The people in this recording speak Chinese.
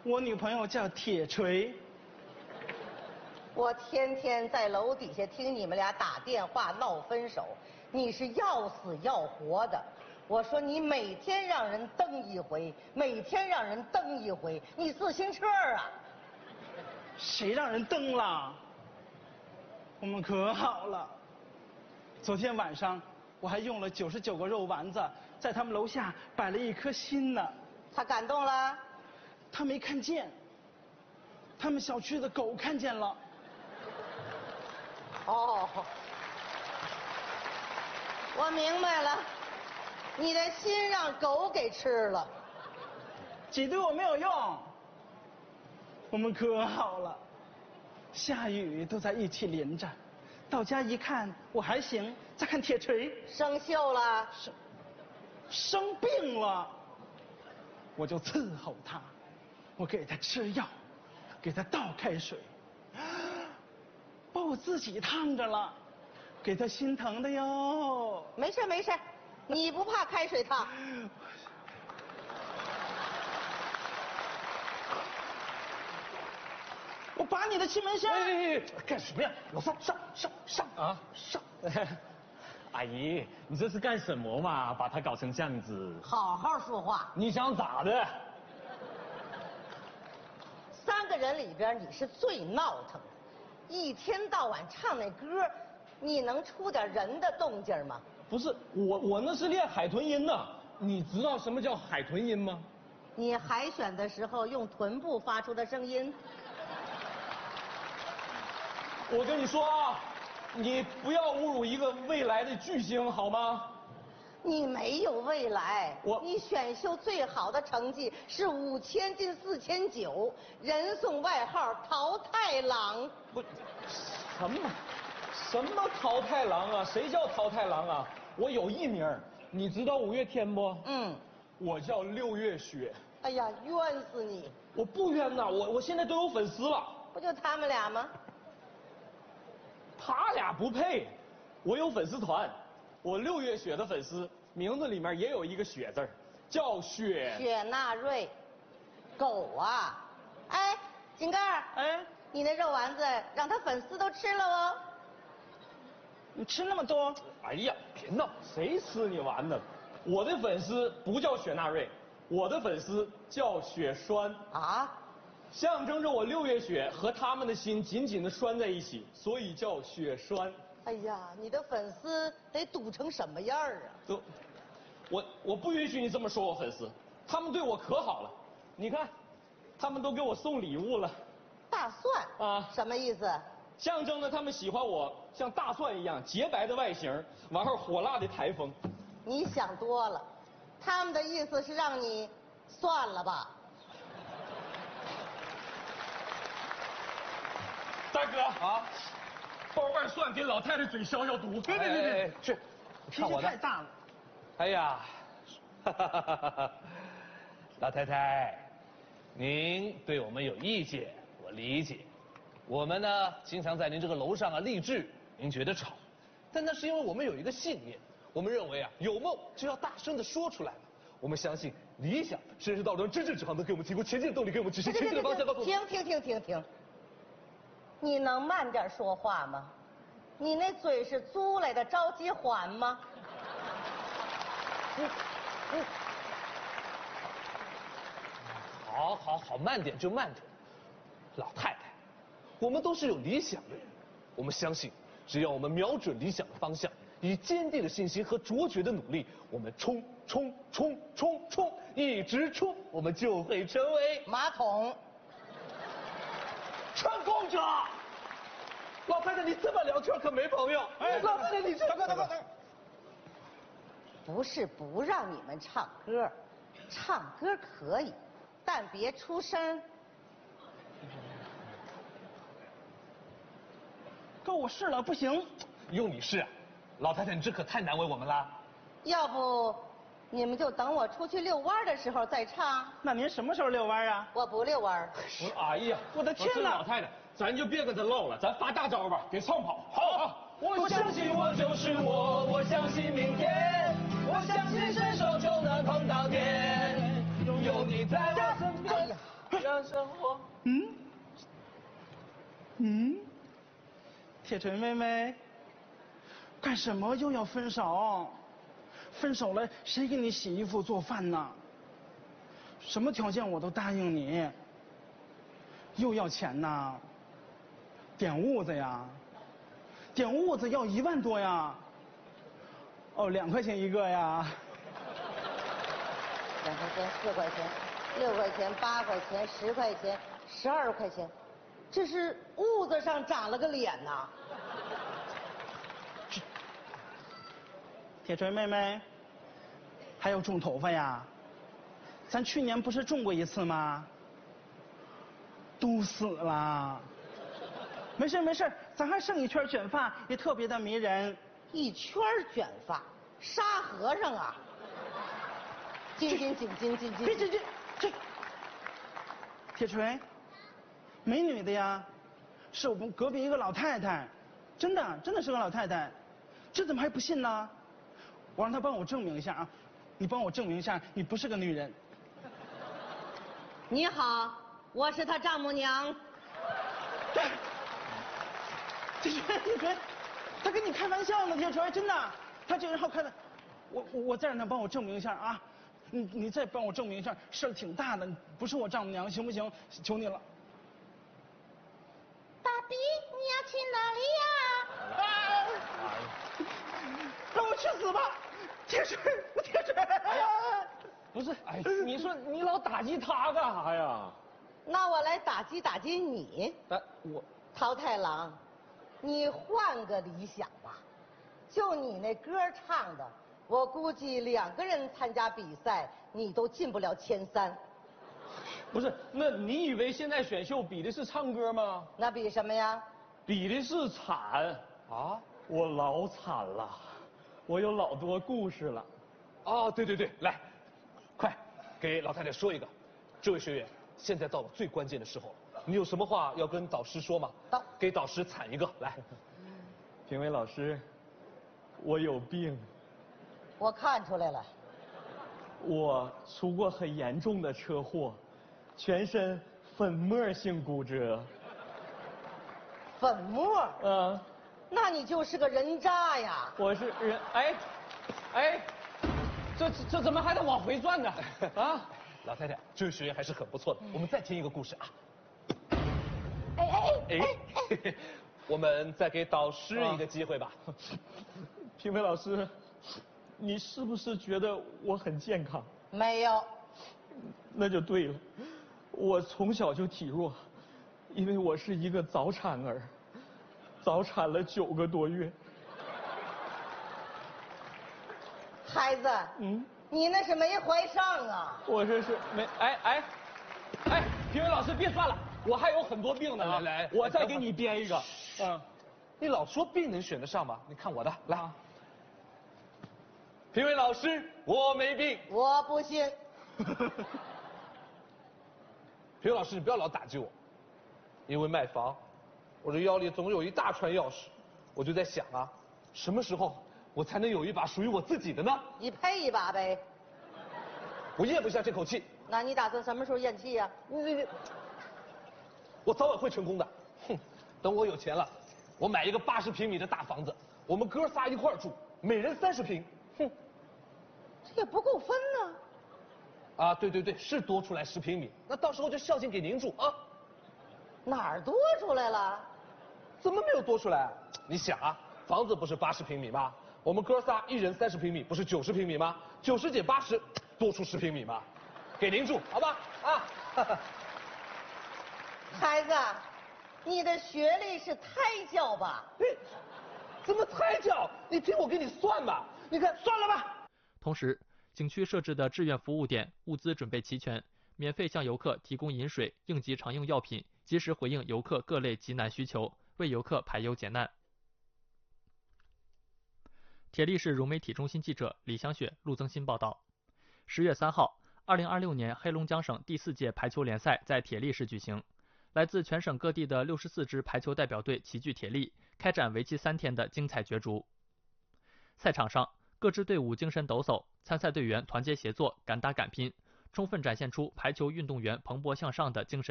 我女朋友叫铁锤。 我天天在楼底下听你们俩打电话闹分手，你是要死要活的。我说你每天让人蹬一回，每天让人蹬一回，你自行车啊？ 谁让人蹬了？我们可好了。昨天晚上我还用了99个肉丸子，在他们楼下摆了一颗心呢。 他感动了？ 他没看见，他们小区的狗看见了。 哦，我明白了，你的心让狗给吃了。 挤兑我没有用，我们可好了，下雨都在一起淋着。到家一看我还行，再看铁锤生锈了， 生病了，我就伺候他，我给他吃药，给他倒开水，把我自己烫着了，给他心疼的哟。 没事没事，你不怕开水烫？ 我拔你的气门栓！ 哎，干什么呀？老三，上啊！上！ 阿姨，你这是干什么嘛？把他搞成这样子。 好好说话。 你想咋的 ？3个人里边你是最闹腾的，一天到晚唱那歌，你能出点人的动静吗？ 不是我那是练海豚音呢。你知道什么叫海豚音吗？ 你海选的时候用臀部发出的声音。 我跟你说啊，你不要侮辱一个未来的巨星好吗？ 你没有未来， 我你选秀最好的成绩是5000进4900，人送外号淘汰郎。 不，什么淘汰郎啊？谁叫淘汰郎啊？我有艺名，你知道五月天不？ 嗯， 我叫6月雪。 哎呀，冤死你！ 我不冤呐，我现在都有粉丝了。 不就他们俩吗？ 他俩不配，我有粉丝团，我6月雪的粉丝名字里面也有一个雪字，叫雪。 雪纳瑞，狗啊！哎，井盖， 哎， 你那肉丸子让他粉丝都吃了哦。 你吃那么多？ 哎呀，别闹，谁吃你丸子？我的粉丝不叫雪纳瑞，我的粉丝叫雪栓啊。 象征着我6月雪和他们的心紧紧的拴在一起，所以叫雪栓。 哎呀，你的粉丝得堵成什么样啊？ 都，我不允许你这么说我粉丝，他们对我可好了，你看，他们都给我送礼物了。 大蒜啊， 什么意思？ 象征着他们喜欢我像大蒜一样洁白的外形，完后火辣的台风。 你想多了，他们的意思是让你算了吧。 大哥啊，包瓣蒜给老太太嘴消消毒。 别， 去， 脾气太大了。 哎呀，老太太，您对我们有意见，我理解。我们呢，经常在您这个楼上啊励志，您觉得吵，但那是因为我们有一个信念，我们认为啊，有梦就要大声的说出来了。我们相信理想真实道德真正指航，能给我们提供前进的动力，给我们指示前进的方向。 停！你能慢点说话吗？你那嘴是租来的着急还吗？ 好，慢点就慢点。老太太，我们都是有理想的人，我们相信，只要我们瞄准理想的方向，以坚定的信心和卓绝的努力，我们冲，一直冲，我们就会成为马桶。 成功者。老太太，你这么聊天可没朋友。哎，老太太，你这……等。 不是不让你们唱歌，唱歌可以，但别出声。 哥，我试了，不行。 用你试啊？老太太，你这可太难为我们了。 要不，你们就等我出去遛弯的时候再唱。 那您什么时候遛弯啊？ 我不遛弯。 哎呀， 我的天哪！ 老太太，咱就别跟他唠了，咱发大招吧，给唱跑。 好，我相信我就是我，我相信明天，我相信伸手就能碰到天，拥有你在我身边。 哎呀， 样生活？ 铁锤妹妹，干什么又要分手？分手了，谁给你洗衣服做饭呢？什么条件我都答应你。又要钱呐？点痦子呀？点痦子要1万多呀？哦，2块钱一个呀 2块钱、4块钱、6块钱、8块钱、10块钱、12块钱，这是痦子上长了个脸呐！ 铁锤妹妹，还要种头发呀？咱去年不是种过1次吗？都死了。没事没事，咱还剩1圈卷发，也特别的迷人。 1圈卷发，沙和尚啊！金金紧金金金。 这，铁锤，没女的呀，是我们隔壁一个老太太，真的是个老太太，这怎么还不信呢？我让她帮我证明一下啊，你帮我证明一下，你不是个女人。 你好，我是他丈母娘。 铁锤，他跟你开玩笑呢，铁锤，真的，他这人好看的，我再让他帮我证明一下啊，你再帮我证明一下，事儿挺大的，不是我丈母娘，行不行？求你了。 大比，你要去哪里呀？ 让我去死吧，铁锤！哎呀， 不是，哎，你说你老打击他干啥呀？ 那我来打击打击你。 我桃太郎，你换个理想吧，就你那歌唱的，我估计2个人参加比赛，你都进不了前3。 不是，那你以为现在选秀比的是唱歌吗？ 那比什么呀？ 比的是惨啊！我老惨了，我有老多故事了。 哦，对对对，来，快给老太太说一个。这位学员，现在到了最关键的时候了，你有什么话要跟导师说吗？给导师惨一个，来。 评委老师，我有病。 我看出来了。 我出过很严重的车祸，全身粉末性骨折。 粉末？ 嗯， 那你就是个人渣呀！ 我是人，哎，这怎么还得往回转呢？啊， 老太太，这位学员还是很不错的，我们再听一个故事啊。 哎， 我们再给导师一个机会吧。 评委老师，你是不是觉得我很健康？ 没有。 那就对了，我从小就体弱，因为我是一个早产儿，早产了9个多月。 孩子，你那是没怀上啊！ 我这是没，哎，评委老师别算了，我还有很多病呢。 来， 我再给你编一个。 你老说病能选得上吗？你看我的，来。评委老师，我没病。 我不信。 评委老师，你不要老打击我，因为卖房，我这腰里总有一大串钥匙，我就在想啊，什么时候我才能有一把属于我自己的呢？ 你配一把呗。 我咽不下这口气。 那你打算什么时候咽气呀？ 我早晚会成功的。哼，等我有钱了，我买一个80平米的大房子，我们哥仨一块住，每人30平。哼， 这也不够分呢。 啊，对，是多出来10平米，那到时候就孝敬给您住啊。 哪儿多出来了？ 怎么没有多出来？你想啊，房子不是80平米吗？我们哥仨一人30平米，不是90平米吗？90减80，多出10平米吗？给您住，好吧？啊。 孩子，你的学历是胎教吧？ 怎么胎教？你听我给你算吧。你看， 算了吧。 同时，景区设置的志愿服务点物资准备齐全，免费向游客提供饮水、应急常用药品，及时回应游客各类急难需求，为游客排忧解难。铁力市融媒体中心记者李香雪、陆增新报道。10月3号，2026年黑龙江省第4届排球联赛在铁力市举行，来自全省各地的64支排球代表队齐聚铁力，开展为期3天的精彩角逐。赛场上，各支队伍精神抖擞，参赛队员团结协作，敢打敢拼，充分展现出排球运动员蓬勃向上的精神。